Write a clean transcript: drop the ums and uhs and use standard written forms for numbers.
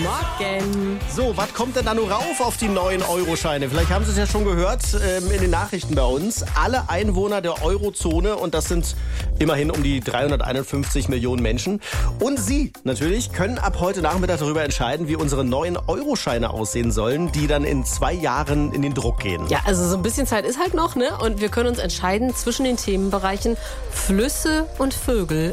Morgen. So, was kommt denn da nur rauf auf die neuen Euroscheine? Vielleicht haben Sie es ja schon gehört in den Nachrichten bei uns. Alle Einwohner der Eurozone, und das sind immerhin um die 351 Millionen Menschen. Und Sie natürlich können ab heute Nachmittag darüber entscheiden, wie unsere neuen Euroscheine aussehen sollen, die dann in 2 Jahren in den Druck gehen. Ja, also so ein bisschen Zeit ist halt noch, ne? Und wir können uns entscheiden zwischen den Themenbereichen Flüsse und Vögel